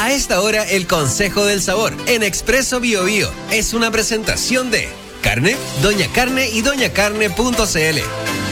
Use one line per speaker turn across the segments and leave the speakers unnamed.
A esta hora, el Consejo del Sabor en Expreso Bio Bio es una presentación de Carne, Doña Carne y doñacarne.cl.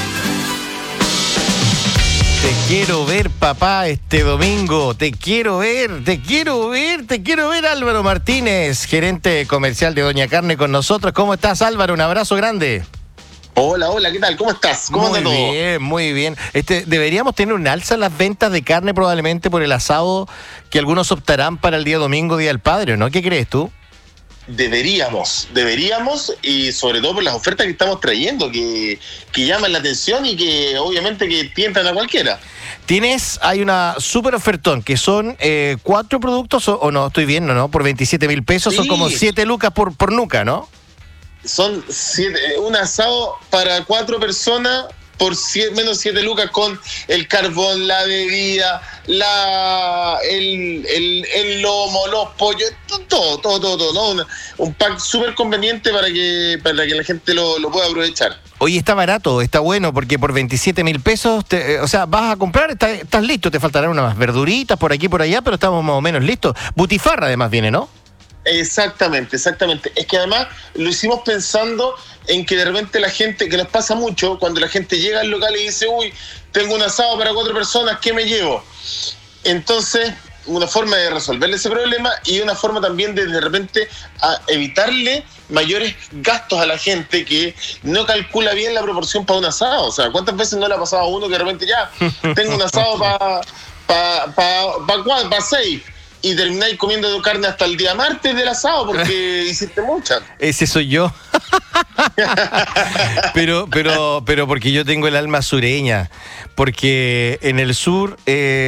Te quiero ver, papá, este domingo. Te quiero ver, Álvaro Martínez, gerente comercial de Doña Carne con nosotros. ¿Cómo estás, Álvaro? Un abrazo grande.
Hola, ¿qué tal? ¿Cómo estás? ¿Cómo anda todo?
Muy bien. Deberíamos tener un alza en las ventas de carne probablemente por el asado que algunos optarán para el día domingo, Día del Padre, ¿no? ¿Qué crees tú?
Deberíamos, y sobre todo por las ofertas que estamos trayendo, que llaman la atención y que obviamente que tientan a cualquiera.
Hay una súper ofertón, que son 4 productos, o no, estoy viendo, ¿no? Por 27,000 pesos, sí. Son como 7 lucas por nuca, ¿no?
Son un asado para 4 personas por menos 7 lucas con el carbón, la bebida, el lomo, los pollos, todo, ¿no? Un pack súper conveniente para que la gente lo pueda aprovechar.
Oye, está barato, está bueno, porque por 27,000 pesos, vas a comprar, estás listo, te faltarán unas verduritas por aquí y por allá, pero estamos más o menos listos. Butifarra además viene, ¿no?
Exactamente. Es que además lo hicimos pensando en que de repente la gente, que nos pasa mucho, cuando la gente llega al local y dice, uy, tengo un asado para 4 personas, ¿qué me llevo? Entonces, una forma de resolverle ese problema y una forma también de repente a evitarle mayores gastos a la gente que no calcula bien la proporción para un asado. O sea, ¿cuántas veces no le ha pasado a uno que de repente ya tengo un asado para 6? Y termináis comiendo carne hasta el día martes del asado porque hiciste mucha. Ese
soy yo. pero porque yo tengo el alma sureña. Porque en el sur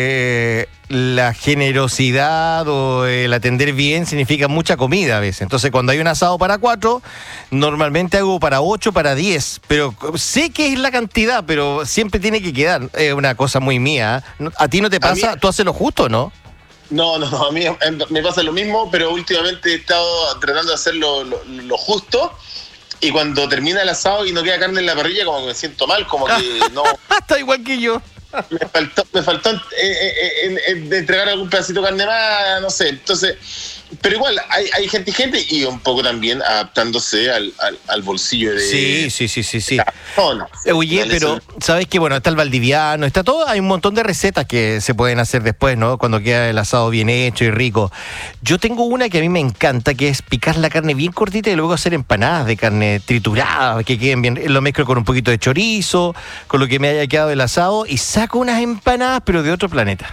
la generosidad o el atender bien significa mucha comida a veces. Entonces cuando hay un asado para 4, normalmente hago para 8, para 10. Pero sé que es la cantidad, pero siempre tiene que quedar. Es una cosa muy mía. ¿A ti no te pasa? ¿Tú haces lo justo, no?
No, a mí me pasa lo mismo, pero últimamente he estado tratando de hacer lo justo, y cuando termina el asado y no queda carne en la parrilla, como que me siento mal, como que no...
Está igual que yo.
Me faltó de entregar algún pedacito de carne más, no sé, entonces... Pero igual, hay gente y un poco también adaptándose al bolsillo de...
Sí. Oye, pero ¿sabes qué? Bueno, está el valdiviano, está todo, hay un montón de recetas que se pueden hacer después, ¿no? Cuando queda el asado bien hecho y rico. Yo tengo una que a mí me encanta, que es picar la carne bien cortita y luego hacer empanadas de carne triturada, que queden bien. Lo mezclo con un poquito de chorizo, con lo que me haya quedado el asado, y saco unas empanadas, pero de otro planeta.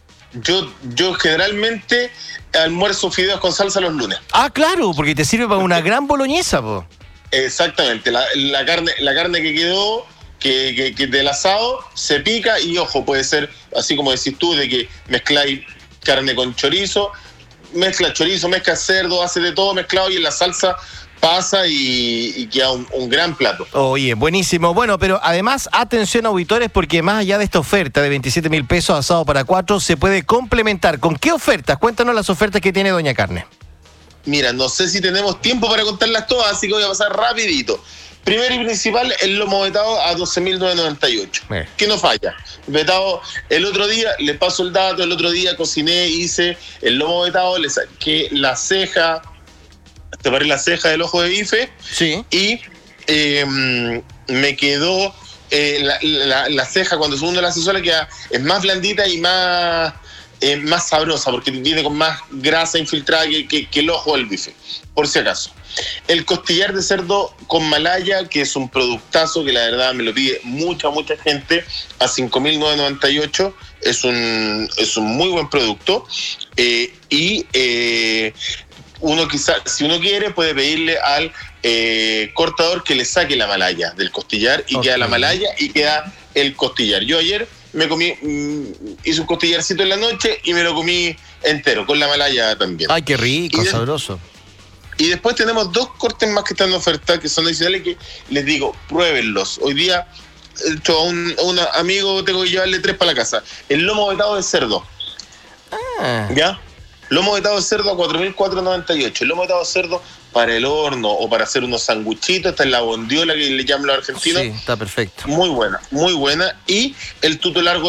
Yo generalmente almuerzo fideos con salsa los lunes.
Ah, claro, porque te sirve para una gran boloñesa, po.
Exactamente, la carne que quedó que del asado se pica y ojo, puede ser así como decís tú, de que mezcláis carne con chorizo, mezcla cerdo, hace de todo mezclado y en la salsa pasa y queda un gran plato.
Oye, buenísimo. Bueno, pero además, atención auditores, porque más allá de esta oferta de 27,000 pesos asado para 4, se puede complementar. ¿Con qué ofertas? Cuéntanos las ofertas que tiene Doña Carne.
Mira, no sé si tenemos tiempo para contarlas todas, así que voy a pasar rapidito. Primero y principal, el lomo vetado a 12,998. Que no falla. Vetado el otro día, les paso el dato, el otro día cociné, hice el lomo vetado, le saqué la ceja, separé la ceja del ojo de bife.
Sí.
Y me quedó la ceja, cuando uno la hace sola, es más blandita y más sabrosa, porque viene con más grasa infiltrada que el ojo del bife, por si acaso. El costillar de cerdo con malaya, que es un productazo, que la verdad me lo pide mucha gente, a 5,998. Es un muy buen producto. Uno quizás, si uno quiere, puede pedirle al cortador que le saque la malaya del costillar y queda la malaya y queda el costillar. Yo ayer me comí, hice un costillarcito en la noche y me lo comí entero, con la malaya también.
Ay, qué rico, sabroso.
Y después tenemos 2 cortes más que están en oferta, que son adicionales, que les digo, pruébenlos. Hoy día, a un amigo tengo que llevarle 3 para la casa. El lomo vetado de cerdo. ¿Ya? Lomo vetado de cerdo a 4,498. El lomo vetado de cerdo para el horno o para hacer unos sanguchitos. Esta es la bondiola que le llaman los argentinos.
Sí, está perfecto.
Muy buena. Y el tuto largo